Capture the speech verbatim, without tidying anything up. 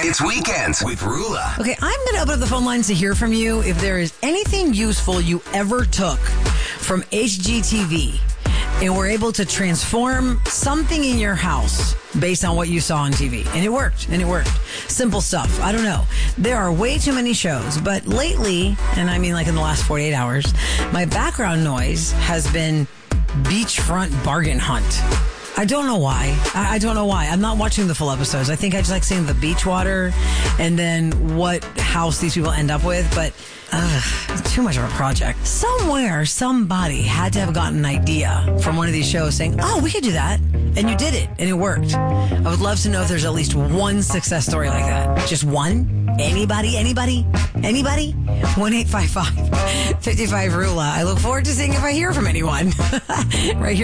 It's Weekends with Rula. Okay, I'm going to open up the phone lines to hear from you if there is anything useful you ever took from H G T V and were able to transform something in your house based on what you saw on T V. And it worked, and it worked. Simple stuff. I don't know. There are way too many shows, but lately, and I mean like in the last forty-eight hours, my background noise has been Beachfront Bargain Hunt. I don't know why. I, I don't know why. I'm not watching the full episodes. I think I just like seeing the beach water and then what house these people end up with. But uh, it's too much of a project. Somewhere, somebody had to have gotten an idea from one of these shows saying, oh, we could do that. And you did it. And it worked. I would love to know if there's at least one success story like that. Just one? Anybody? Anybody? Anybody? one eight five five, five five, R U L A. I look forward to seeing if I hear from anyone. Right here.